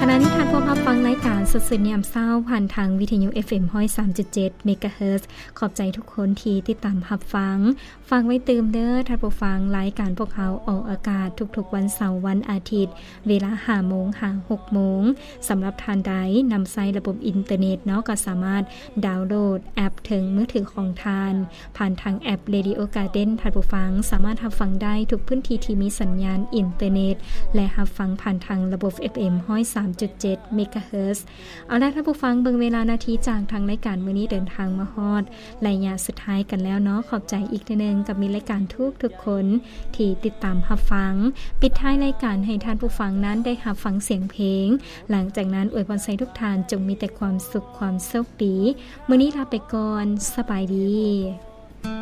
ขณะนี้ท่านผู้รับฟังรายการสดๆยามเช้าผ่านทางวิทยุ FM 103.7 เมกะเฮิรตซ์ขอบใจทุกคนที่ติดตามรับฟังไว้ตื่มเด้อท่านผู้ฟังรายการพวกเขาออกอากาศทุกๆวันเสาร์วันอาทิตย์เวลา 5:00 น. ถึง 6:00 น. สำหรับท่านใดนำใช้ระบบอินเทอร์เน็ตเนาะก็สามารถดาวน์โหลดแอปถึงมือถือของท่านผ่านทางแอป Radio Garden ท่านผู้ฟังสามารถรับฟังได้ทุกพื้นที่ที่มีสัญญาณอินเทอร์เน็ตและรับฟังผ่านทางระบบ FM 103.7 เมกะเฮิรตซ์เอาล่ะท่านผู้ฟังเบิ่งเวลานาทีจากทางรายการมื้อนี้เดินทางมาฮอดระยะสุดท้ายกันแล้วเนาะขอบใจอีกเทื่อนึงกับมีรายการทุกคนที่ติดตามรับฟังปิดท้ายรายการให้ท่านผู้ฟังนั้นได้รับฟังเสียงเพลงหลังจากนั้นอวยพรให้ทุกท่านจงมีแต่ความสุขความโชคดีมื้อนี้ลาไปก่อนสบายดี